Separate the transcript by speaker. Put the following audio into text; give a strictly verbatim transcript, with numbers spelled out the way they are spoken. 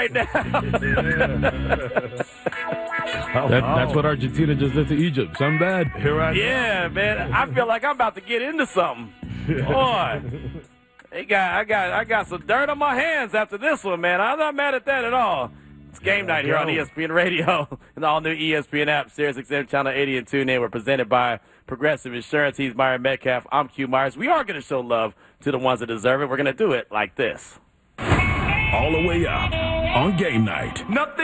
Speaker 1: right now.
Speaker 2: that, that's what Argentina just did to Egypt. Something bad.
Speaker 3: Here I
Speaker 1: Yeah, man. I feel like I'm about to get into something. Boy. They got, I got I got some dirt on my hands after this one, man. I'm not mad at that at all. It's game night here on E S P N Radio and the all-new E S P N app, Sirius X M Channel eighty and TuneIn. We're presented by Progressive Insurance. He's Myron Metcalf. I'm Q Myers. We are going to show love to the ones that deserve it. We're going to do it like this.
Speaker 4: All the way up on game night.
Speaker 1: Nothing.